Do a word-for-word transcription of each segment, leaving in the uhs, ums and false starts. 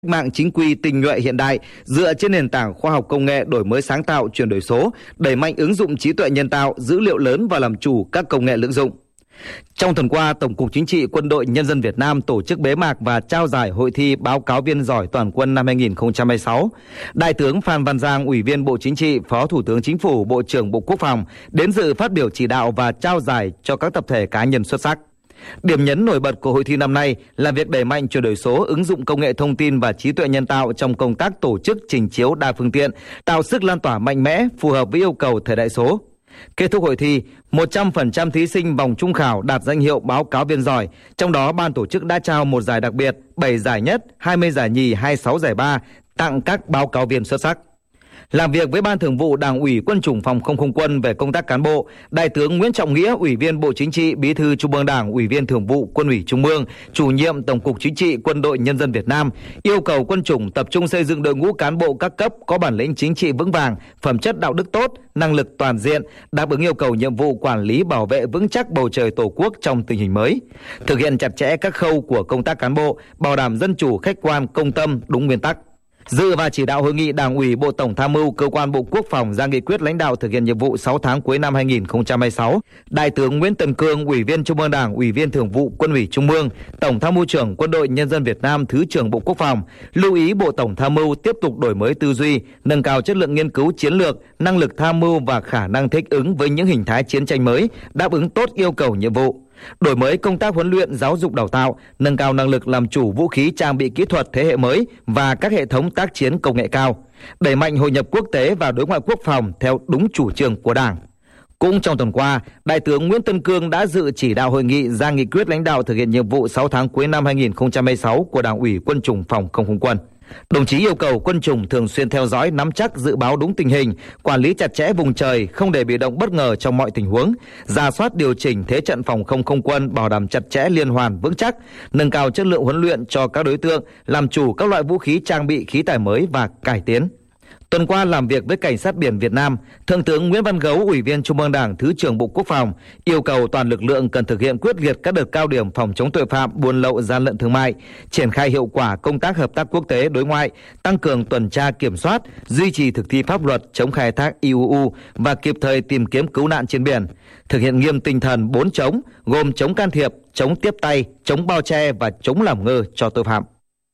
mạng chính quy tinh nhuệ hiện đại dựa trên nền tảng khoa học công nghệ, đổi mới sáng tạo, chuyển đổi số, đẩy mạnh ứng dụng trí tuệ nhân tạo, dữ liệu lớn và làm chủ các công nghệ lưỡng dụng. Trong tuần qua, Tổng cục Chính trị Quân đội Nhân dân Việt Nam tổ chức bế mạc và trao giải hội thi báo cáo viên giỏi toàn quân năm hai nghìn không trăm hai mươi sáu. Đại tướng Phan Văn Giang, Ủy viên Bộ Chính trị, Phó Thủ tướng Chính phủ, Bộ trưởng Bộ Quốc phòng đến dự phát biểu chỉ đạo và trao giải cho các tập thể cá nhân xuất sắc. Điểm nhấn nổi bật của hội thi năm nay là việc đẩy mạnh chuyển đổi số, ứng dụng công nghệ thông tin và trí tuệ nhân tạo trong công tác tổ chức trình chiếu đa phương tiện, tạo sức lan tỏa mạnh mẽ, phù hợp với yêu cầu thời đại số. Kết thúc hội thi, một trăm phần trăm thí sinh vòng trung khảo đạt danh hiệu báo cáo viên giỏi, trong đó ban tổ chức đã trao một giải đặc biệt, bảy giải nhất, hai mươi giải nhì, hai mươi sáu giải ba tặng các báo cáo viên xuất sắc. Làm việc với Ban Thường vụ Đảng ủy Quân chủng Phòng không không quân về công tác cán bộ, Đại tướng Nguyễn Trọng Nghĩa, Ủy viên Bộ Chính trị, Bí thư Trung ương Đảng, Ủy viên Thường vụ Quân ủy Trung ương, Chủ nhiệm Tổng cục Chính trị Quân đội Nhân dân Việt Nam yêu cầu quân chủng tập trung xây dựng đội ngũ cán bộ các cấp có bản lĩnh chính trị vững vàng, phẩm chất đạo đức tốt, năng lực toàn diện, đáp ứng yêu cầu nhiệm vụ quản lý bảo vệ vững chắc bầu trời Tổ quốc trong tình hình mới, thực hiện chặt chẽ các khâu của công tác cán bộ, bảo đảm dân chủ, khách quan, công tâm, đúng nguyên tắc. Dự và chỉ đạo hội nghị, Đảng ủy Bộ Tổng Tham mưu Cơ quan Bộ Quốc phòng ra nghị quyết lãnh đạo thực hiện nhiệm vụ sáu tháng cuối năm hai nghìn không trăm hai mươi sáu. Đại tướng Nguyễn Tân Cương, Ủy viên Trung ương Đảng, Ủy viên Thường vụ Quân ủy Trung ương, Tổng Tham mưu trưởng Quân đội Nhân dân Việt Nam, Thứ trưởng Bộ Quốc phòng lưu ý Bộ Tổng Tham mưu tiếp tục đổi mới tư duy, nâng cao chất lượng nghiên cứu chiến lược, năng lực tham mưu và khả năng thích ứng với những hình thái chiến tranh mới, đáp ứng tốt yêu cầu nhiệm vụ. Đổi mới công tác huấn luyện, giáo dục đào tạo, nâng cao năng lực làm chủ vũ khí, trang bị kỹ thuật thế hệ mới và các hệ thống tác chiến công nghệ cao, đẩy mạnh hội nhập quốc tế và đối ngoại quốc phòng theo đúng chủ trương của Đảng. Cũng trong tuần qua, Đại tướng Nguyễn Tân Cương đã dự chỉ đạo hội nghị ra nghị quyết lãnh đạo thực hiện nhiệm vụ sáu tháng cuối năm hai nghìn không trăm hai mươi sáu của Đảng ủy Quân chủng Phòng không không quân. Đồng chí yêu cầu quân chủng thường xuyên theo dõi, nắm chắc, dự báo đúng tình hình, quản lý chặt chẽ vùng trời, không để bị động bất ngờ trong mọi tình huống, rà soát điều chỉnh thế trận phòng không không quân, bảo đảm chặt chẽ, liên hoàn, vững chắc, nâng cao chất lượng huấn luyện cho các đối tượng, làm chủ các loại vũ khí, trang bị, khí tài mới và cải tiến. Tuần qua làm việc với Cảnh sát biển Việt Nam, Thượng tướng Nguyễn Văn Gấu, Ủy viên Trung ương Đảng, Thứ trưởng Bộ Quốc phòng yêu cầu toàn lực lượng cần thực hiện quyết liệt các đợt cao điểm phòng chống tội phạm, buôn lậu, gian lận thương mại, triển khai hiệu quả công tác hợp tác quốc tế đối ngoại, tăng cường tuần tra kiểm soát, duy trì thực thi pháp luật chống khai thác i u u và kịp thời tìm kiếm cứu nạn trên biển, thực hiện nghiêm tinh thần bốn chống, gồm chống can thiệp, chống tiếp tay, chống bao che và chống làm ngơ cho tội phạm.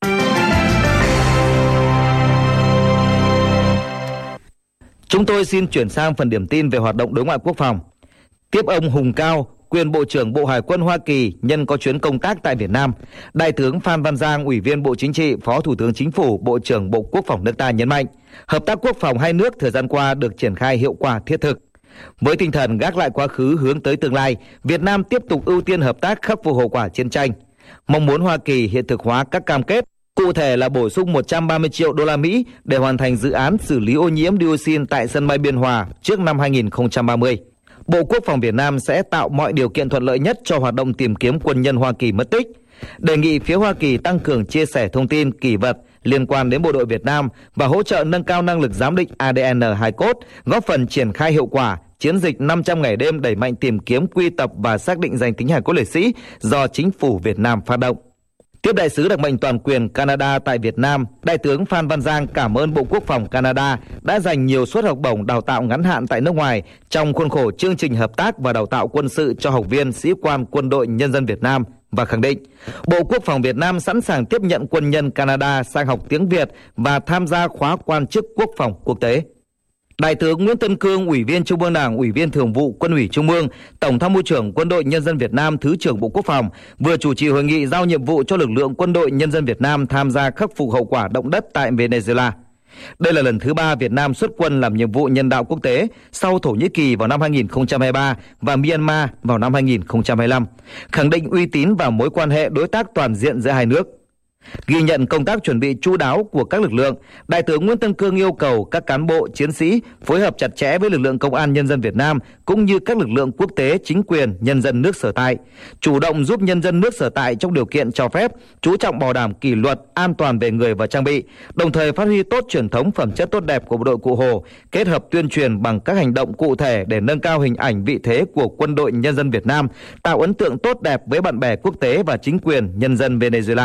Chúng tôi xin chuyển sang phần điểm tin về hoạt động đối ngoại quốc phòng. Tiếp ông Hùng Cao, quyền Bộ trưởng Bộ Hải quân Hoa Kỳ nhân có chuyến công tác tại Việt Nam, Đại tướng Phan Văn Giang, Ủy viên Bộ Chính trị, Phó Thủ tướng Chính phủ, Bộ trưởng Bộ Quốc phòng nước ta nhấn mạnh, hợp tác quốc phòng hai nước thời gian qua được triển khai hiệu quả thiết thực. Với tinh thần gác lại quá khứ hướng tới tương lai, Việt Nam tiếp tục ưu tiên hợp tác khắc phục hậu quả chiến tranh. Mong muốn Hoa Kỳ hiện thực hóa các cam kết, cụ thể là bổ sung một trăm ba mươi triệu đô la Mỹ để hoàn thành dự án xử lý ô nhiễm dioxin tại sân bay Biên Hòa trước năm hai nghìn không trăm ba mươi. Bộ Quốc phòng Việt Nam sẽ tạo mọi điều kiện thuận lợi nhất cho hoạt động tìm kiếm quân nhân Hoa Kỳ mất tích. Đề nghị phía Hoa Kỳ tăng cường chia sẻ thông tin, kỷ vật liên quan đến bộ đội Việt Nam và hỗ trợ nâng cao năng lực giám định a đê en hài cốt, góp phần triển khai hiệu quả chiến dịch năm trăm ngày đêm đẩy mạnh tìm kiếm, quy tập và xác định danh tính hài cốt liệt sĩ do chính phủ Việt Nam phát động. Tiếp đại sứ đặc mệnh toàn quyền Canada tại Việt Nam, Đại tướng Phan Văn Giang cảm ơn Bộ Quốc phòng Canada đã dành nhiều suất học bổng đào tạo ngắn hạn tại nước ngoài trong khuôn khổ chương trình hợp tác và đào tạo quân sự cho học viên sĩ quan Quân đội Nhân dân Việt Nam và khẳng định Bộ Quốc phòng Việt Nam sẵn sàng tiếp nhận quân nhân Canada sang học tiếng Việt và tham gia khóa quan chức quốc phòng quốc tế. Đại tướng Nguyễn Tân Cương, Ủy viên Trung ương Đảng, Ủy viên Thường vụ Quân ủy Trung ương, Tổng Tham mưu trưởng Quân đội Nhân dân Việt Nam, Thứ trưởng Bộ Quốc phòng vừa chủ trì hội nghị giao nhiệm vụ cho lực lượng Quân đội Nhân dân Việt Nam tham gia khắc phục hậu quả động đất tại Venezuela. Đây là lần thứ ba Việt Nam xuất quân làm nhiệm vụ nhân đạo quốc tế sau Thổ Nhĩ Kỳ vào năm hai nghìn không trăm hai mươi ba và Myanmar vào năm hai nghìn không trăm hai mươi lăm, khẳng định uy tín và mối quan hệ đối tác toàn diện giữa hai nước. Ghi nhận công tác chuẩn bị chu đáo của các lực lượng, Đại tướng Nguyễn Tân Cương yêu cầu các cán bộ, chiến sĩ phối hợp chặt chẽ với lực lượng Công an Nhân dân Việt Nam cũng như các lực lượng quốc tế, chính quyền, nhân dân nước sở tại, chủ động giúp nhân dân nước sở tại trong điều kiện cho phép, chú trọng bảo đảm kỷ luật, an toàn về người và trang bị, đồng thời phát huy tốt truyền thống phẩm chất tốt đẹp của bộ đội Cụ Hồ, kết hợp tuyên truyền bằng các hành động cụ thể để nâng cao hình ảnh vị thế của Quân đội Nhân dân Việt Nam, tạo ấn tượng tốt đẹp với bạn bè quốc tế và chính quyền nhân dân Venezuela.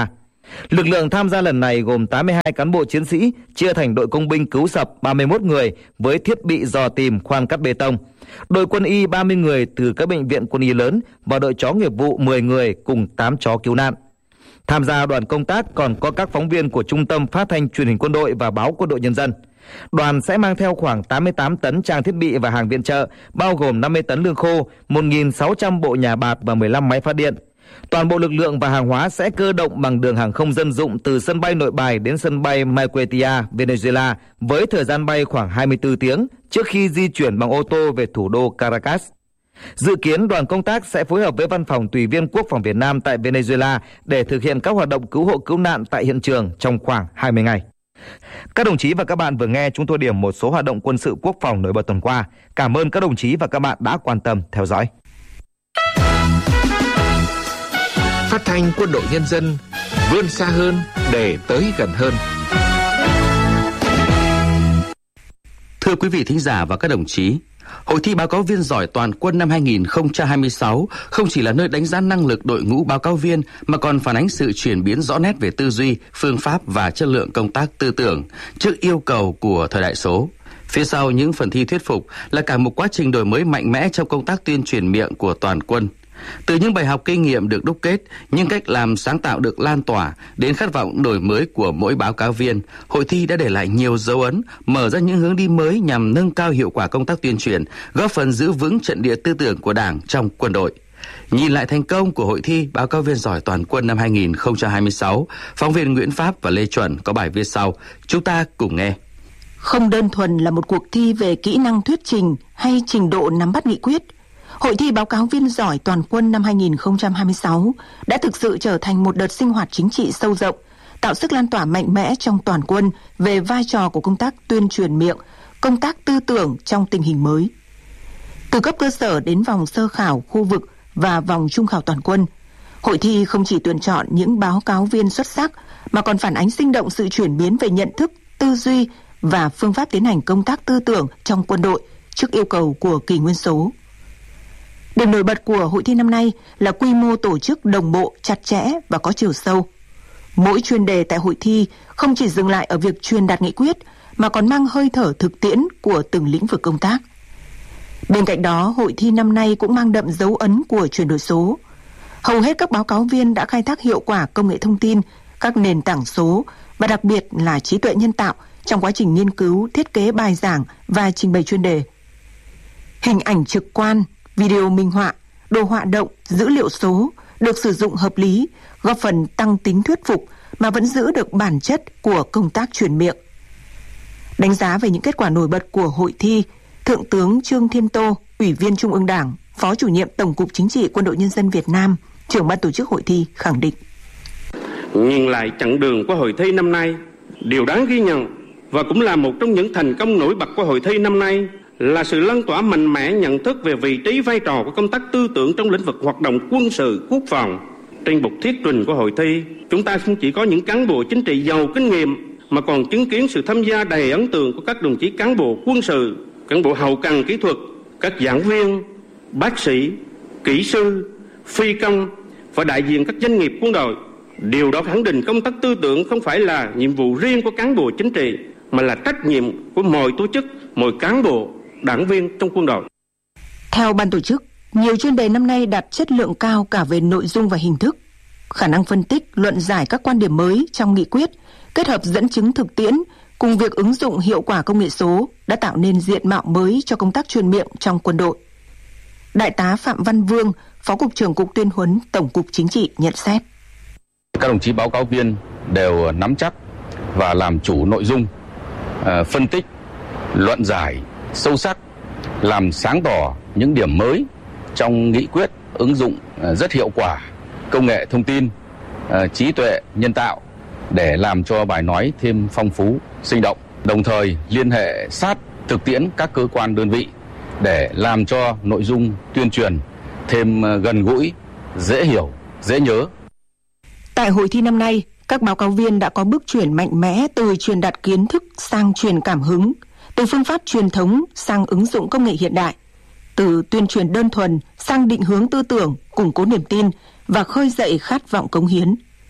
Lực lượng tham gia lần này gồm tám mươi hai cán bộ chiến sĩ, chia thành đội công binh cứu sập ba mươi mốt người với thiết bị dò tìm, khoan cắt bê tông, đội quân y ba mươi người từ các bệnh viện quân y lớn và đội chó nghiệp vụ mười người cùng tám chó cứu nạn. Tham gia đoàn công tác còn có các phóng viên của Trung tâm Phát thanh Truyền hình Quân đội và Báo Quân đội Nhân dân. Đoàn sẽ mang theo khoảng tám mươi tám tấn trang thiết bị và hàng viện trợ, bao gồm năm mươi tấn lương khô, một nghìn sáu trăm bộ nhà bạt và mười lăm máy phát điện. Toàn bộ lực lượng và hàng hóa sẽ cơ động bằng đường hàng không dân dụng từ sân bay Nội Bài đến sân bay Maiquetía, Venezuela, với thời gian bay khoảng hai mươi tư tiếng trước khi di chuyển bằng ô tô về thủ đô Caracas. Dự kiến đoàn công tác sẽ phối hợp với Văn phòng Tùy viên Quốc phòng Việt Nam tại Venezuela để thực hiện các hoạt động cứu hộ cứu nạn tại hiện trường trong khoảng hai mươi ngày. Các đồng chí và các bạn vừa nghe chúng tôi điểm một số hoạt động quân sự quốc phòng nổi bật tuần qua. Cảm ơn các đồng chí và các bạn đã quan tâm theo dõi. Phát thanh Quân đội Nhân dân vươn xa hơn để tới gần hơn. Thưa quý vị thính giả và các đồng chí, Hội thi báo cáo viên giỏi toàn quân năm hai nghìn không trăm hai mươi sáu không chỉ là nơi đánh giá năng lực đội ngũ báo cáo viên mà còn phản ánh sự chuyển biến rõ nét về tư duy, phương pháp và chất lượng công tác tư tưởng trước yêu cầu của thời đại số. Phía sau những phần thi thuyết phục là cả một quá trình đổi mới mạnh mẽ trong công tác tuyên truyền miệng của toàn quân. Từ những bài học kinh nghiệm được đúc kết, những cách làm sáng tạo được lan tỏa đến khát vọng đổi mới của mỗi báo cáo viên, hội thi đã để lại nhiều dấu ấn, mở ra những hướng đi mới nhằm nâng cao hiệu quả công tác tuyên truyền, góp phần giữ vững trận địa tư tưởng của Đảng trong quân đội. Nhìn lại thành công của hội thi báo cáo viên giỏi toàn quân năm hai nghìn không trăm hai mươi sáu, phóng viên Nguyễn Pháp và Lê Chuẩn có bài viết sau. Chúng ta cùng nghe. Không đơn thuần là một cuộc thi về kỹ năng thuyết trình hay trình độ nắm bắt nghị quyết, Hội thi báo cáo viên giỏi toàn quân năm hai nghìn không trăm hai mươi sáu đã thực sự trở thành một đợt sinh hoạt chính trị sâu rộng, tạo sức lan tỏa mạnh mẽ trong toàn quân về vai trò của công tác tuyên truyền miệng, công tác tư tưởng trong tình hình mới. Từ cấp cơ sở đến vòng sơ khảo khu vực và vòng trung khảo toàn quân, hội thi không chỉ tuyển chọn những báo cáo viên xuất sắc mà còn phản ánh sinh động sự chuyển biến về nhận thức, tư duy và phương pháp tiến hành công tác tư tưởng trong quân đội trước yêu cầu của kỷ nguyên số. Điểm nổi bật của hội thi năm nay là quy mô tổ chức đồng bộ, chặt chẽ và có chiều sâu. Mỗi chuyên đề tại hội thi không chỉ dừng lại ở việc truyền đạt nghị quyết mà còn mang hơi thở thực tiễn của từng lĩnh vực công tác. Bên cạnh đó, hội thi năm nay cũng mang đậm dấu ấn của chuyển đổi số. Hầu hết các báo cáo viên đã khai thác hiệu quả công nghệ thông tin, các nền tảng số và đặc biệt là trí tuệ nhân tạo trong quá trình nghiên cứu, thiết kế bài giảng và trình bày chuyên đề. Hình ảnh trực quan, video minh họa, đồ họa động, dữ liệu số được sử dụng hợp lý, góp phần tăng tính thuyết phục mà vẫn giữ được bản chất của công tác truyền miệng. Đánh giá về những kết quả nổi bật của hội thi, Thượng tướng Trương Thiên Tô, Ủy viên Trung ương Đảng, Phó Chủ nhiệm Tổng cục Chính trị Quân đội Nhân dân Việt Nam, trưởng ban tổ chức hội thi khẳng định: Nhìn lại chặng đường của hội thi năm nay, điều đáng ghi nhận và cũng là một trong những thành công nổi bật của hội thi năm nay là sự lan tỏa mạnh mẽ nhận thức về vị trí vai trò của công tác tư tưởng trong lĩnh vực hoạt động quân sự quốc phòng. Trên bục thuyết trình của hội thi, chúng ta không chỉ có những cán bộ chính trị giàu kinh nghiệm mà còn chứng kiến sự tham gia đầy ấn tượng của các đồng chí cán bộ quân sự, cán bộ hậu cần kỹ thuật, các giảng viên, bác sĩ, kỹ sư, phi công và đại diện các doanh nghiệp quân đội. Điều đó khẳng định công tác tư tưởng không phải là nhiệm vụ riêng của cán bộ chính trị mà là trách nhiệm của mọi tổ chức, mọi cán bộ, đảng viên trong quân đội. Theo ban tổ chức, nhiều chuyên đề năm nay đạt chất lượng cao cả về nội dung và hình thức. Khả năng phân tích, luận giải các quan điểm mới trong nghị quyết, kết hợp dẫn chứng thực tiễn cùng việc ứng dụng hiệu quả công nghệ số đã tạo nên diện mạo mới cho công tác truyền miệng trong quân đội. Đại tá Phạm Văn Vương, Phó Cục trưởng Cục Tuyên huấn Tổng cục Chính trị nhận xét: Các đồng chí báo cáo viên đều nắm chắc và làm chủ nội dung, phân tích, luận giải sâu sắc, làm sáng tỏ những điểm mới trong nghị quyết, ứng dụng rất hiệu quả công nghệ thông tin, trí tuệ nhân tạo để làm cho bài nói thêm phong phú, sinh động, đồng thời liên hệ sát thực tiễn các cơ quan đơn vị để làm cho nội dung tuyên truyền thêm gần gũi, dễ hiểu, dễ nhớ. Tại hội thi năm nay, các báo cáo viên đã có bước chuyển mạnh mẽ từ truyền đạt kiến thức sang truyền cảm hứng, từ phương pháp truyền thống sang ứng dụng công nghệ hiện đại, từ tuyên truyền đơn thuần sang định hướng tư tưởng, củng cố niềm tin và khơi dậy khát vọng cống hiến.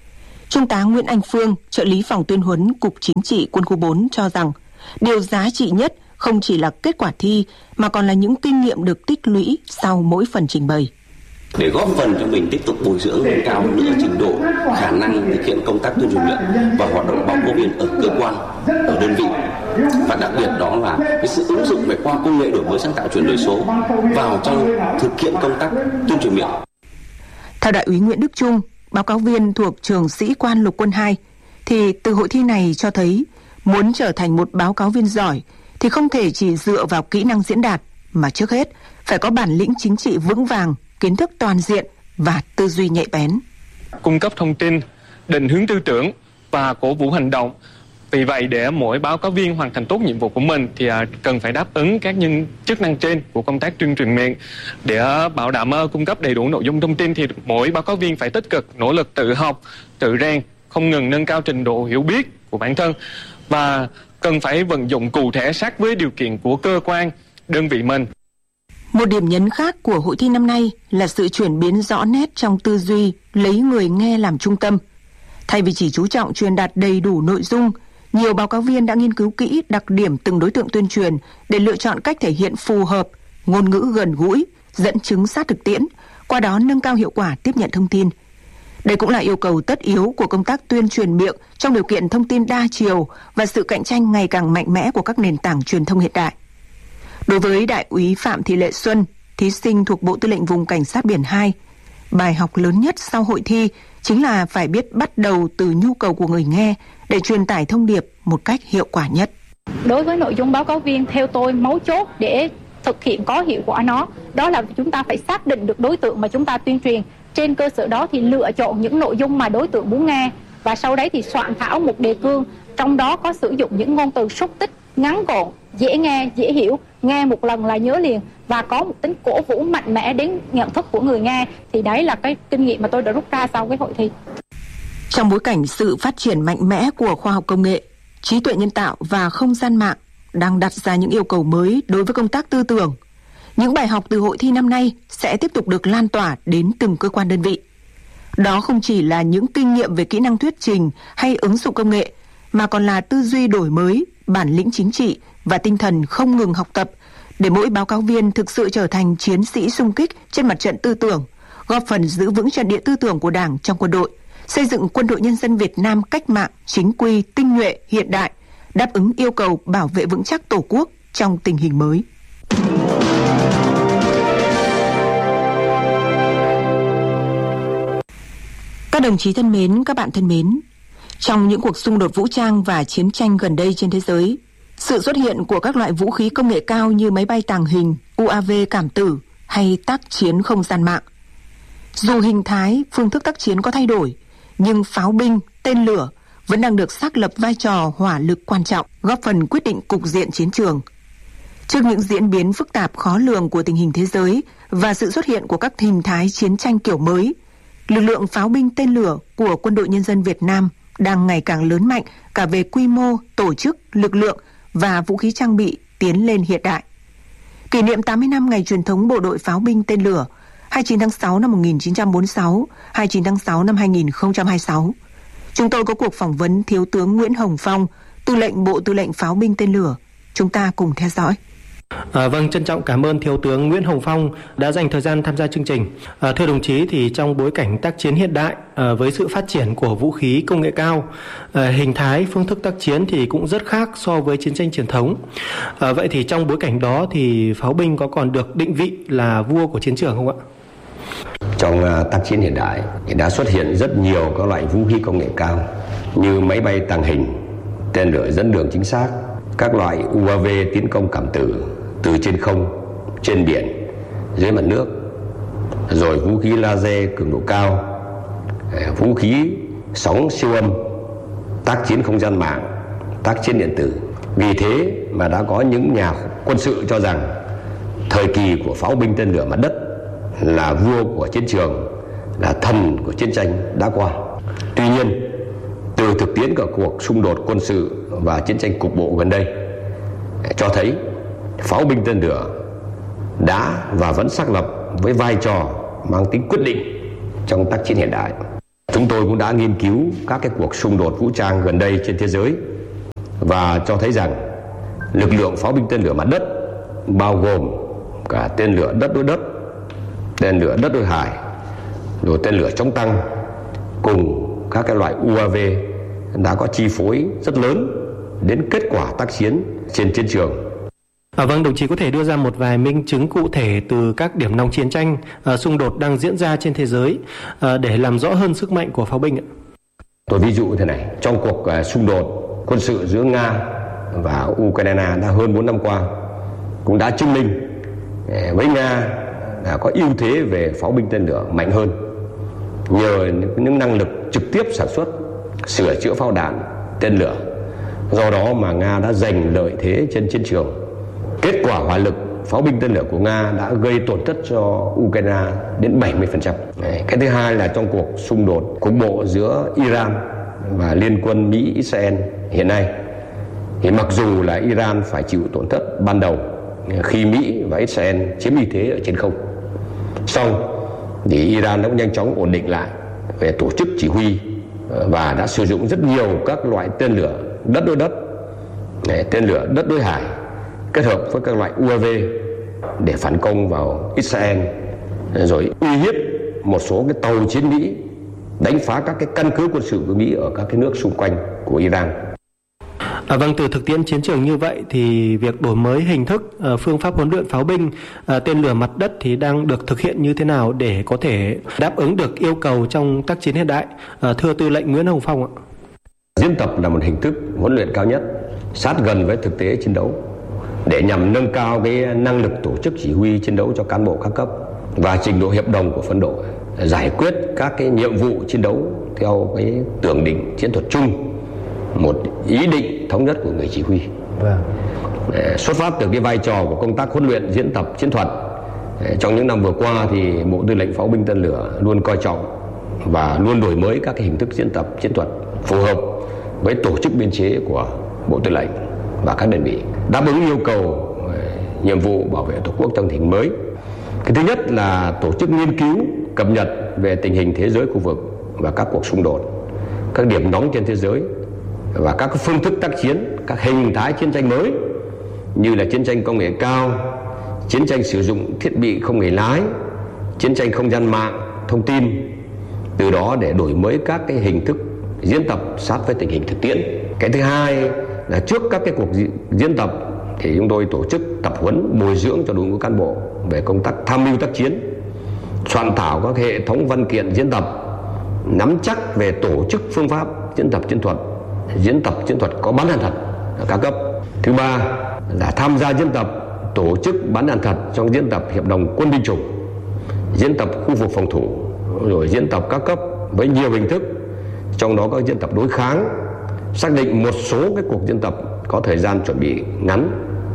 Trung tá Nguyễn Anh Phương, trợ lý phòng tuyên huấn Cục Chính trị Quân khu bốn cho rằng điều giá trị nhất không chỉ là kết quả thi mà còn là những kinh nghiệm được tích lũy sau mỗi phần trình bày. Để góp phần cho mình tiếp tục bồi dưỡng nâng cao nữa trình độ, khả năng thực hiện công tác tuyên truyền miệng và hoạt động báo cáo viên ở cơ quan, ở đơn vị. Và đặc biệt đó là cái sự ứng dụng về khoa công nghệ đổi mới sáng tạo chuyển đổi số vào trong thực hiện công tác tuyên truyền miệng. Theo Đại úy Nguyễn Đức Trung, báo cáo viên thuộc trường Sĩ quan Lục quân hai, thì từ hội thi này cho thấy muốn trở thành một báo cáo viên giỏi thì không thể chỉ dựa vào kỹ năng diễn đạt, mà trước hết phải có bản lĩnh chính trị vững vàng, kiến thức toàn diện và tư duy nhạy bén. Cung cấp thông tin, định hướng tư tưởng và cổ vũ hành động. Vì vậy, để mỗi báo cáo viên hoàn thành tốt nhiệm vụ của mình thì cần phải đáp ứng các nhân chức năng trên của công tác tuyên truyền miệng. Để bảo đảm cung cấp đầy đủ nội dung thông tin thì mỗi báo cáo viên phải tích cực nỗ lực tự học, tự rèn, không ngừng nâng cao trình độ hiểu biết của bản thân và cần phải vận dụng cụ thể sát với điều kiện của cơ quan, đơn vị mình. Một điểm nhấn khác của hội thi năm nay là sự chuyển biến rõ nét trong tư duy, lấy người nghe làm trung tâm. Thay vì chỉ chú trọng truyền đạt đầy đủ nội dung, nhiều báo cáo viên đã nghiên cứu kỹ đặc điểm từng đối tượng tuyên truyền để lựa chọn cách thể hiện phù hợp, ngôn ngữ gần gũi, dẫn chứng sát thực tiễn, qua đó nâng cao hiệu quả tiếp nhận thông tin. Đây cũng là yêu cầu tất yếu của công tác tuyên truyền miệng trong điều kiện thông tin đa chiều và sự cạnh tranh ngày càng mạnh mẽ của các nền tảng truyền thông hiện đại. Đối với Đại úy Phạm Thị Lệ Xuân, thí sinh thuộc Bộ Tư lệnh Vùng Cảnh sát Biển hai, bài học lớn nhất sau hội thi chính là phải biết bắt đầu từ nhu cầu của người nghe để truyền tải thông điệp một cách hiệu quả nhất. Đối với nội dung báo cáo viên, theo tôi, mấu chốt để thực hiện có hiệu quả nó, đó là chúng ta phải xác định được đối tượng mà chúng ta tuyên truyền. Trên cơ sở đó thì lựa chọn những nội dung mà đối tượng muốn nghe và sau đấy thì soạn thảo một đề cương, trong đó có sử dụng những ngôn từ xúc tích, ngắn gọn, dễ nghe, dễ hiểu, nghe một lần là nhớ liền và có một tính cổ vũ mạnh mẽ đến nhận thức của người nghe. Thì đấy là cái kinh nghiệm mà tôi đã rút ra sau cái hội thi. Trong bối cảnh sự phát triển mạnh mẽ của khoa học công nghệ, trí tuệ nhân tạo và không gian mạng đang đặt ra những yêu cầu mới đối với công tác tư tưởng, những bài học từ hội thi năm nay sẽ tiếp tục được lan tỏa đến từng cơ quan đơn vị. Đó không chỉ là những kinh nghiệm về kỹ năng thuyết trình hay ứng dụng công nghệ, mà còn là tư duy đổi mới, bản lĩnh chính trị và tinh thần không ngừng học tập để mỗi báo cáo viên thực sự trở thành chiến sĩ xung kích trên mặt trận tư tưởng, góp phần giữ vững trận địa tư tưởng của Đảng trong quân đội, xây dựng Quân đội Nhân dân Việt Nam cách mạng, chính quy, tinh nhuệ, hiện đại, đáp ứng yêu cầu bảo vệ vững chắc Tổ quốc trong tình hình mới. Các đồng chí thân mến, các bạn thân mến, trong những cuộc xung đột vũ trang và chiến tranh gần đây trên thế giới, sự xuất hiện của các loại vũ khí công nghệ cao như máy bay tàng hình, u a vê cảm tử hay tác chiến không gian mạng. Dù hình thái, phương thức tác chiến có thay đổi, nhưng pháo binh, tên lửa vẫn đang được xác lập vai trò hỏa lực quan trọng, góp phần quyết định cục diện chiến trường. Trước những diễn biến phức tạp khó lường của tình hình thế giới và sự xuất hiện của các hình thái chiến tranh kiểu mới, lực lượng pháo binh tên lửa của Quân đội Nhân dân Việt Nam đang ngày càng lớn mạnh cả về quy mô, tổ chức, lực lượng và vũ khí trang bị tiến lên hiện đại. Kỷ niệm tám mươi năm ngày truyền thống Bộ đội Pháo binh tên lửa hai mươi chín tháng sáu năm một nghìn chín trăm bốn mươi sáu, hai mươi chín tháng sáu năm hai nghìn không trăm hai mươi sáu. Chúng tôi có cuộc phỏng vấn Thiếu tướng Nguyễn Hồng Phong, Tư lệnh Bộ Tư lệnh Pháo binh tên lửa. Chúng ta cùng theo dõi. À, vâng, trân trọng cảm ơn Thiếu tướng Nguyễn Hồng Phong đã dành thời gian tham gia chương trình. À, thưa đồng chí, thì trong bối cảnh tác chiến hiện đại à, với sự phát triển của vũ khí công nghệ cao, à, hình thái phương thức tác chiến thì cũng rất khác so với chiến tranh truyền thống. À, vậy thì trong bối cảnh đó thì pháo binh có còn được định vị là vua của chiến trường không ạ? Trong uh, tác chiến hiện đại thì đã xuất hiện rất nhiều các loại vũ khí công nghệ cao như máy bay tàng hình, tên lửa dẫn đường chính xác, các loại u a vê tiến công cảm tử từ trên không, trên biển, dưới mặt nước, rồi vũ khí laser cường độ cao, vũ khí sóng siêu âm, tác chiến không gian mạng, tác chiến điện tử. Vì thế mà đã có những nhà quân sự cho rằng thời kỳ của pháo binh tên lửa mặt đất là vua của chiến trường, là thần của chiến tranh đã qua. Tuy nhiên, từ thực tiễn của cuộc xung đột quân sự và chiến tranh cục bộ gần đây cho thấy pháo binh tên lửa đã và vẫn xác lập với vai trò mang tính quyết định trong tác chiến hiện đại. Chúng tôi cũng đã nghiên cứu các cái cuộc xung đột vũ trang gần đây trên thế giới và cho thấy rằng lực lượng pháo binh tên lửa mặt đất bao gồm cả tên lửa đất đối đất, tên lửa đất đối hải, rồi tên lửa chống tăng cùng các cái loại u a vê đã có chi phối rất lớn đến kết quả tác chiến trên chiến trường. À, vâng, đồng chí có thể đưa ra một vài minh chứng cụ thể từ các điểm nóng chiến tranh, à, xung đột đang diễn ra trên thế giới à, để làm rõ hơn sức mạnh của pháo binh ạ? Tôi ví dụ thế này, trong cuộc uh, xung đột quân sự giữa Nga và Ukraine đã hơn bốn năm qua cũng đã chứng minh uh, với Nga đã có ưu thế về pháo binh tên lửa mạnh hơn nhờ những năng lực trực tiếp sản xuất, sửa chữa pháo đạn, tên lửa. Do đó mà Nga đã giành lợi thế trên chiến trường. Kết quả hỏa lực pháo binh tên lửa của Nga đã gây tổn thất cho Ukraine đến bảy mươi phần trăm. Cái thứ hai là trong cuộc xung đột cục bộ giữa Iran và liên quân Mỹ-Israel hiện nay, thì mặc dù là Iran phải chịu tổn thất ban đầu khi Mỹ và Israel chiếm ưu thế ở trên không, song thì Iran đã nhanh chóng ổn định lại về tổ chức chỉ huy và đã sử dụng rất nhiều các loại tên lửa đất đối đất, tên lửa đất đối hải kết hợp với các loại u a vê để phản công vào Israel, rồi uy hiếp một số cái tàu chiến Mỹ, đánh phá các cái căn cứ quân sự của Mỹ ở các cái nước xung quanh của Iran. À, vâng, từ thực tiễn chiến trường như vậy thì việc đổi mới hình thức, uh, phương pháp huấn luyện pháo binh, uh, tên lửa mặt đất thì đang được thực hiện như thế nào để có thể đáp ứng được yêu cầu trong tác chiến hiện đại? Uh, thưa Tư lệnh Nguyễn Hồng Phong ạ. Diễn tập là một hình thức huấn luyện cao nhất, sát gần với thực tế chiến đấu để nhằm nâng cao cái năng lực tổ chức chỉ huy chiến đấu cho cán bộ các cấp và trình độ hiệp đồng của phân đội, giải quyết các cái nhiệm vụ chiến đấu theo cái tưởng định chiến thuật chung, một ý định thống nhất của người chỉ huy. Vâng. Xuất phát từ cái vai trò của công tác huấn luyện diễn tập chiến thuật, trong những năm vừa qua thì Bộ Tư lệnh Pháo binh tên lửa luôn coi trọng và luôn đổi mới các cái hình thức diễn tập chiến thuật phù hợp với tổ chức biên chế của Bộ Tư lệnh và các đơn vị, đáp ứng yêu cầu nhiệm vụ bảo vệ Tổ quốc trong tình hình mới. Cái thứ nhất là tổ chức nghiên cứu, cập nhật về tình hình thế giới khu vực và các cuộc xung đột, các điểm nóng trên thế giới và các phương thức tác chiến, các hình thái chiến tranh mới như là chiến tranh công nghệ cao, chiến tranh sử dụng thiết bị không người lái, chiến tranh không gian mạng, thông tin. Từ đó để đổi mới các cái hình thức diễn tập sát với tình hình thực tiễn. Cái thứ hai là trước các cái cuộc diễn tập thì chúng tôi tổ chức tập huấn bồi dưỡng cho đội ngũ cán bộ về công tác tham mưu tác chiến, soạn thảo các hệ thống văn kiện diễn tập, nắm chắc về tổ chức phương pháp diễn tập chiến thuật, diễn tập chiến thuật có bắn đạn thật ở các cấp. Thứ ba là tham gia diễn tập tổ chức bắn đạn thật trong diễn tập hiệp đồng quân binh chủng, diễn tập khu vực phòng thủ, rồi diễn tập các cấp với nhiều hình thức, trong đó có diễn tập đối kháng, xác định một số cái cuộc diễn tập có thời gian chuẩn bị ngắn,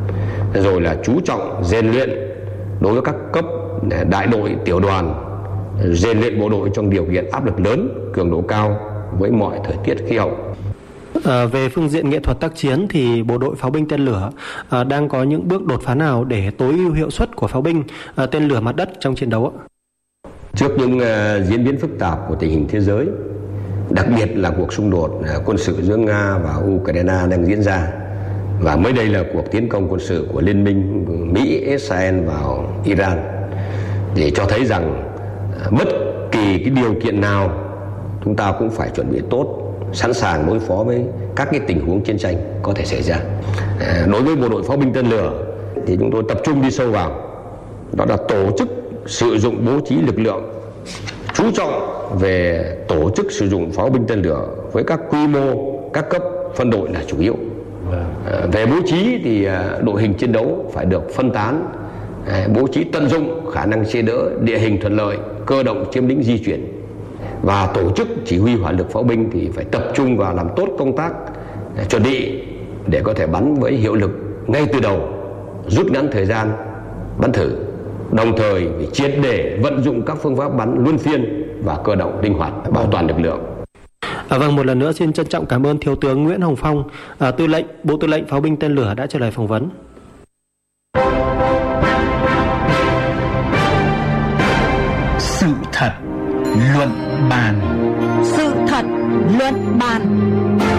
rồi là chú trọng rèn luyện đối với các cấp đại đội, tiểu đoàn, rèn luyện bộ đội trong điều kiện áp lực lớn, cường độ cao với mọi thời tiết khí hậu. À, về phương diện nghệ thuật tác chiến thì bộ đội pháo binh tên lửa à, đang có những bước đột phá nào để tối ưu hiệu suất của pháo binh à, tên lửa mặt đất trong chiến đấu ạ? Trước những uh, diễn biến phức tạp của tình hình thế giới, đặc biệt là cuộc xung đột uh, quân sự giữa Nga và Ukraine đang diễn ra, và mới đây là cuộc tiến công quân sự của liên minh Mỹ, Israel vào Iran, để cho thấy rằng uh, bất kỳ cái điều kiện nào chúng ta cũng phải chuẩn bị tốt, sẵn sàng đối phó với các cái tình huống chiến tranh có thể xảy ra. À, đối với bộ đội pháo binh tên lửa thì chúng tôi tập trung đi sâu vào, đó là tổ chức sử dụng bố trí lực lượng, chú trọng về tổ chức sử dụng pháo binh tên lửa với các quy mô, các cấp phân đội là chủ yếu. À, về bố trí thì à, đội hình chiến đấu phải được phân tán, à, bố trí tận dụng khả năng che đỡ, địa hình thuận lợi, cơ động chiếm lĩnh di chuyển. Và tổ chức chỉ huy hỏa lực pháo binh thì phải tập trung vào làm tốt công tác chuẩn bị để có thể bắn với hiệu lực ngay từ đầu, rút ngắn thời gian bắn thử, đồng thời phải triệt để vận dụng các phương pháp bắn luân phiên và cơ động linh hoạt, bảo toàn lực lượng. À, vâng, một lần nữa xin trân trọng cảm ơn Thiếu tướng Nguyễn Hồng Phong, à, Tư lệnh Bộ Tư lệnh Pháo binh tên lửa đã trả lời phỏng vấn. Sự thật luận bàn. Luận bàn.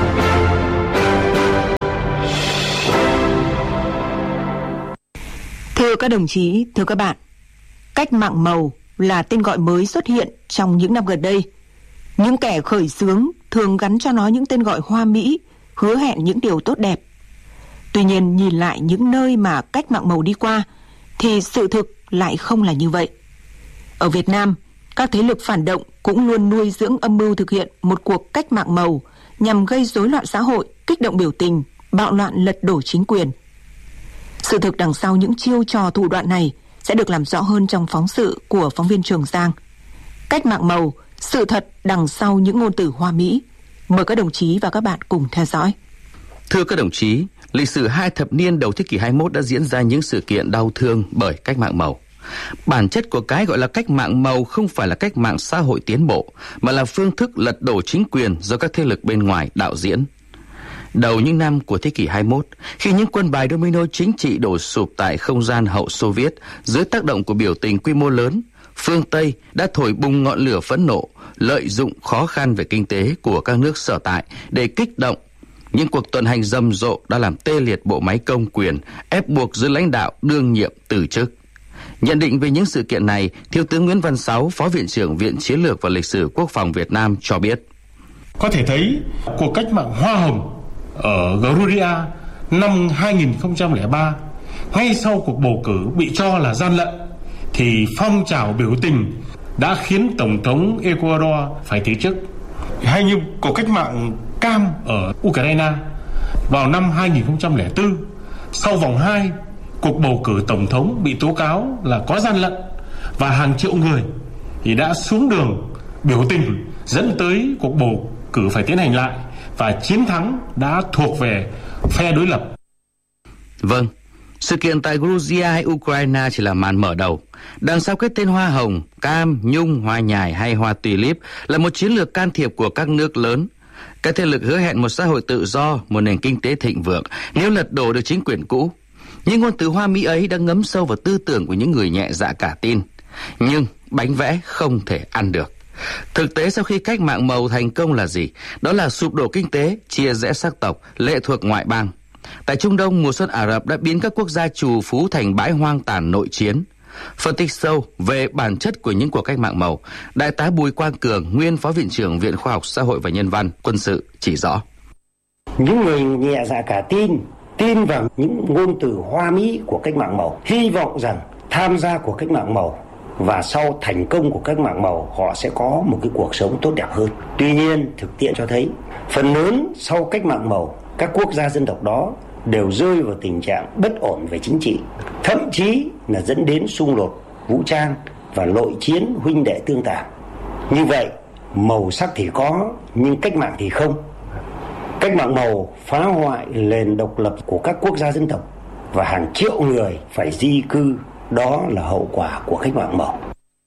Thưa các đồng chí, thưa các bạn, cách mạng màu là tên gọi mới xuất hiện trong những năm gần đây. Những kẻ khởi xướng thường gắn cho nó những tên gọi hoa mỹ, hứa hẹn những điều tốt đẹp. Tuy nhiên, nhìn lại những nơi mà cách mạng màu đi qua thì sự thực lại không là như vậy. Ở Việt Nam, các thế lực phản động cũng luôn nuôi dưỡng âm mưu thực hiện một cuộc cách mạng màu nhằm gây rối loạn xã hội, kích động biểu tình, bạo loạn lật đổ chính quyền. Sự thực đằng sau những chiêu trò thủ đoạn này sẽ được làm rõ hơn trong phóng sự của phóng viên Trường Giang. Cách mạng màu, sự thật đằng sau những ngôn từ hoa mỹ. Mời các đồng chí và các bạn cùng theo dõi. Thưa các đồng chí, lịch sử hai thập niên đầu thế kỷ hai mươi mốt đã diễn ra những sự kiện đau thương bởi cách mạng màu. Bản chất của cái gọi là cách mạng màu không phải là cách mạng xã hội tiến bộ, mà là phương thức lật đổ chính quyền do các thế lực bên ngoài đạo diễn. Đầu những năm của thế kỷ hai mươi mốt, khi những quân bài domino chính trị đổ sụp tại không gian hậu Xô Viết dưới tác động của biểu tình quy mô lớn, phương Tây đã thổi bùng ngọn lửa phẫn nộ, lợi dụng khó khăn về kinh tế của các nước sở tại để kích động. Những cuộc tuần hành rầm rộ đã làm tê liệt bộ máy công quyền, ép buộc giới lãnh đạo đương nhiệm từ chức. Nhận định về những sự kiện này, Thiếu tướng Nguyễn Văn Sáu, Phó Viện trưởng Viện Chiến lược và Lịch sử Quốc phòng Việt Nam cho biết. Có thể thấy cuộc cách mạng hoa hồng ở Georgia năm hai nghìn không trăm lẻ ba, ngay sau cuộc bầu cử bị cho là gian lận, thì phong trào biểu tình đã khiến Tổng thống Ecuador phải từ chức. Hay như cuộc cách mạng cam ở Ukraine vào năm hai nghìn không trăm lẻ bốn, sau vòng hai, cuộc bầu cử Tổng thống bị tố cáo là có gian lận và hàng triệu người thì đã xuống đường biểu tình, dẫn tới cuộc bầu cử phải tiến hành lại và chiến thắng đã thuộc về phe đối lập. Vâng, sự kiện tại Georgia hay Ukraine chỉ là màn mở đầu. Đằng sau cái tên hoa hồng, cam, nhung, hoa nhài hay hoa tulip là một chiến lược can thiệp của các nước lớn. Các thế lực hứa hẹn một xã hội tự do, một nền kinh tế thịnh vượng nếu lật đổ được chính quyền cũ. Những ngôn từ hoa mỹ ấy đã ngấm sâu vào tư tưởng của những người nhẹ dạ cả tin. Nhưng bánh vẽ không thể ăn được. Thực tế sau khi cách mạng màu thành công là gì? Đó là sụp đổ kinh tế, chia rẽ sắc tộc, lệ thuộc ngoại bang. Tại Trung Đông, mùa xuân Ả Rập đã biến các quốc gia trù phú thành bãi hoang tàn nội chiến. Phân tích sâu về bản chất của những cuộc cách mạng màu, Đại tá Bùi Quang Cường, nguyên Phó Viện trưởng Viện Khoa học Xã hội và Nhân văn Quân sự chỉ rõ. Những người nhẹ dạ cả tin, tin vào những ngôn từ hoa mỹ của cách mạng màu, hy vọng rằng tham gia của cách mạng màu và sau thành công của cách mạng màu họ sẽ có một cái cuộc sống tốt đẹp hơn. Tuy nhiên, thực tiễn cho thấy phần lớn sau cách mạng màu, các quốc gia dân tộc đó đều rơi vào tình trạng bất ổn về chính trị, thậm chí là dẫn đến xung đột vũ trang và nội chiến huynh đệ tương tàn. Như vậy, màu sắc thì có nhưng cách mạng thì không. Cách mạng màu phá hoại nền độc lập của các quốc gia dân tộc và hàng triệu người phải di cư. Đó là hậu quả của cách mạng màu.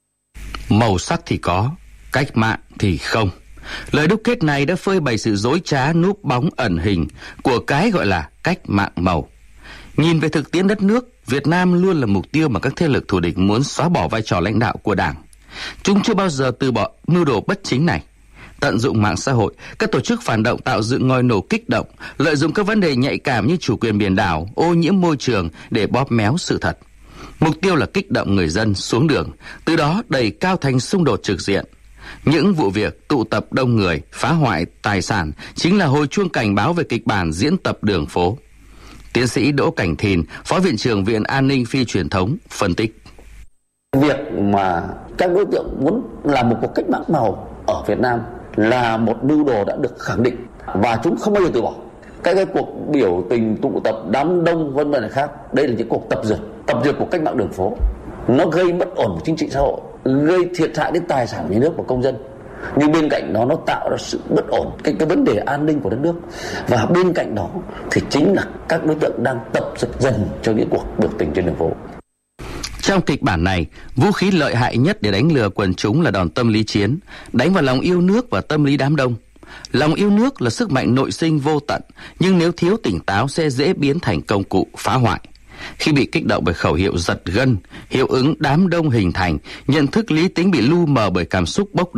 Màu sắc thì có, cách mạng thì không. Lời đúc kết này đã phơi bày sự dối trá núp bóng ẩn hình của cái gọi là cách mạng màu. Nhìn về thực tiễn đất nước, Việt Nam luôn là mục tiêu mà các thế lực thù địch muốn xóa bỏ vai trò lãnh đạo của Đảng. Chúng chưa bao giờ từ bỏ mưu đồ bất chính này. Tận dụng mạng xã hội, các tổ chức phản động tạo dựng ngòi nổ kích động, lợi dụng các vấn đề nhạy cảm như chủ quyền biển đảo, ô nhiễm môi trường để bóp méo sự thật. Mục tiêu là kích động người dân xuống đường, từ đó đẩy cao thành xung đột trực diện. Những vụ việc tụ tập đông người, phá hoại tài sản chính là hồi chuông cảnh báo về kịch bản diễn tập đường phố. Tiến sĩ Đỗ Cảnh Thìn, Phó Viện trưởng Viện An ninh Phi truyền thống, phân tích. Việc mà các đối tượng muốn làm một cuộc cách mạng màu ở Việt Nam là một mưu đồ đã được khẳng định và chúng không bao giờ từ bỏ. Các cái cuộc biểu tình tụ tập đám đông vân vân khác, đây là những cuộc tập dượt, tập dượt của cách mạng đường phố. Nó gây bất ổn của chính trị xã hội, gây thiệt hại đến tài sản của nhà nước và công dân. Nhưng bên cạnh đó nó tạo ra sự bất ổn, cái cái vấn đề an ninh của đất nước. Và bên cạnh đó thì chính là các đối tượng đang tập dượt dần cho những cuộc biểu tình trên đường phố. Trong kịch bản này, vũ khí lợi hại nhất để đánh lừa quần chúng là đòn tâm lý chiến, đánh vào lòng yêu nước và tâm lý đám đông. Lòng yêu nước là sức mạnh nội sinh vô tận, nhưng nếu thiếu tỉnh táo sẽ dễ biến thành công cụ phá hoại. Khi bị kích động bởi khẩu hiệu giật gân, hiệu ứng đám đông hình thành, nhận thức lý tính bị lu mờ bởi cảm xúc bốc đồng,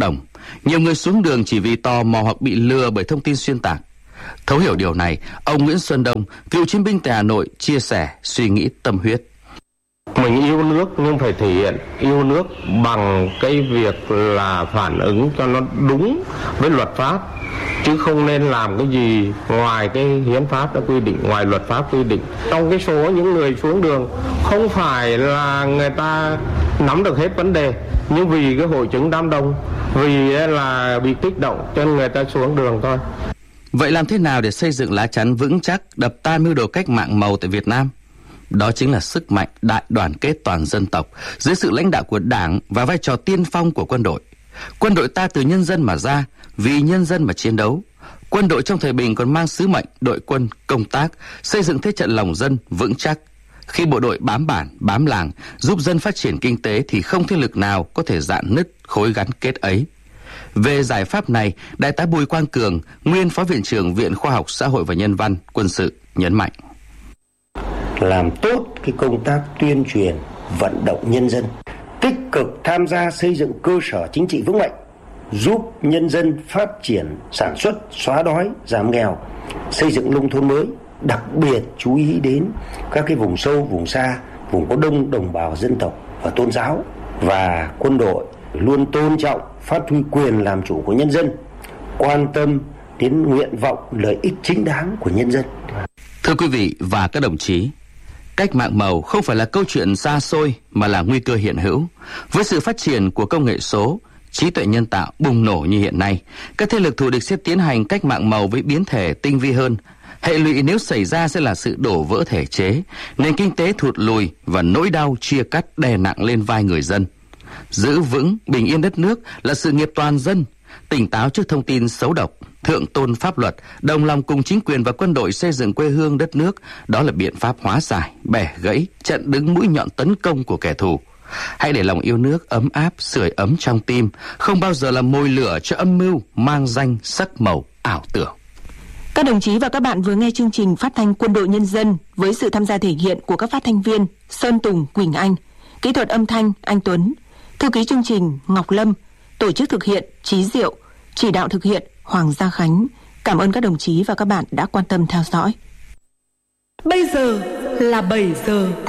nhiều người xuống đường chỉ vì tò mò hoặc bị lừa bởi thông tin xuyên tạc. Thấu hiểu điều này, ông Nguyễn Xuân Đông, cựu chiến binh tại Hà Nội, chia sẻ suy nghĩ tâm huyết. Mình yêu nước nhưng phải thể hiện yêu nước bằng cái việc là phản ứng cho nó đúng với luật pháp, chứ không nên làm cái gì ngoài cái hiến pháp đã quy định, ngoài luật pháp quy định. Trong cái số những người xuống đường không phải là người ta nắm được hết vấn đề, nhưng vì cái hội chứng đám đông, vì là bị kích động cho nên người ta xuống đường thôi. Vậy làm thế nào để xây dựng lá chắn vững chắc, đập tan mưu đồ cách mạng màu tại Việt Nam? Đó chính là sức mạnh đại đoàn kết toàn dân tộc dưới sự lãnh đạo của Đảng và vai trò tiên phong của quân đội. Quân đội ta từ nhân dân mà ra, vì nhân dân mà chiến đấu. Quân đội trong thời bình còn mang sứ mệnh đội quân công tác, xây dựng thế trận lòng dân vững chắc. Khi bộ đội bám bản, bám làng, giúp dân phát triển kinh tế thì không thế lực nào có thể rạn nứt khối gắn kết ấy. Về giải pháp này, Đại tá Bùi Quang Cường, nguyên Phó Viện trưởng Viện Khoa học Xã hội và Nhân văn Quân sự nhấn mạnh. Làm tốt cái công tác tuyên truyền, vận động nhân dân, tích cực tham gia xây dựng cơ sở chính trị vững mạnh, giúp nhân dân phát triển sản xuất, xóa đói, giảm nghèo, xây dựng nông thôn mới, đặc biệt chú ý đến các cái vùng sâu, vùng xa, vùng có đông đồng bào dân tộc và tôn giáo. Và quân đội luôn tôn trọng, phát huy quyền làm chủ của nhân dân, quan tâm đến nguyện vọng, lợi ích chính đáng của nhân dân. Thưa quý vị và các đồng chí, cách mạng màu không phải là câu chuyện xa xôi mà là nguy cơ hiện hữu. Với sự phát triển của công nghệ số, trí tuệ nhân tạo bùng nổ như hiện nay, các thế lực thù địch sẽ tiến hành cách mạng màu với biến thể tinh vi hơn. Hệ lụy nếu xảy ra sẽ là sự đổ vỡ thể chế, nền kinh tế thụt lùi và nỗi đau chia cắt đè nặng lên vai người dân. Giữ vững bình yên đất nước là sự nghiệp toàn dân, tỉnh táo trước thông tin xấu độc, thượng tôn pháp luật, đồng lòng cùng chính quyền và quân đội xây dựng quê hương đất nước, đó là biện pháp hóa giải, bẻ gãy, chặn đứng mũi nhọn tấn công của kẻ thù. Hãy để lòng yêu nước ấm áp, sưởi ấm trong tim, không bao giờ là mồi lửa cho âm mưu mang danh sắc màu ảo tưởng. Các đồng chí và các bạn vừa nghe chương trình Phát thanh Quân đội Nhân dân với sự tham gia thể hiện của các phát thanh viên Sơn Tùng, Quỳnh Anh, kỹ thuật âm thanh Anh Tuấn, thư ký chương trình Ngọc Lâm, tổ chức thực hiện Chí Diệu, chỉ đạo thực hiện Hoàng Gia Khánh. Cảm ơn các đồng chí và các bạn đã quan tâm theo dõi. Bây giờ là bảy giờ.